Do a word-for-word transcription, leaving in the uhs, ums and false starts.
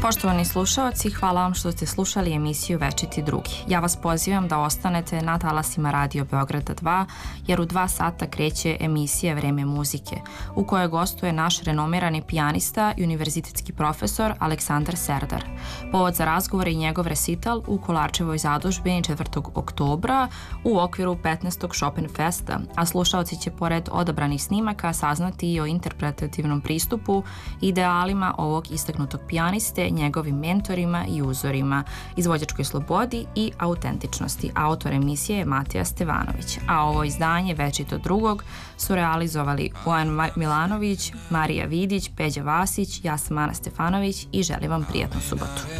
Poštovani slušaoci, hvala vam što ste slušali emisiju Večiti drugi. Ja vas pozivam da ostanete na talasima Radio Beograda dva, jer u dva sata kreće emisija Vreme muzike, u kojoj gostuje naš renomirani pijanista i univerzitetski profesor Aleksandar Serdar. Povod za razgovor je njegov resital u Kolarčevoj zadužbini četvrtog oktobra u okviru petnaestog Chopin Festa, a slušaoci će pored odabranih snimaka saznati i o interpretativnom pristupu, idealima ovog istaknutog pijaniste, njegovim mentorima i uzorima, izvođačkoj slobodi i autentičnosti. Autor emisije je Matija Stevanović, a ovo izdanje Večito drugog su realizovali Bojan Milanović, Marija Vidić, Peđa Vasić, ja sam Ana Stefanović i želim vam prijatnu subotu.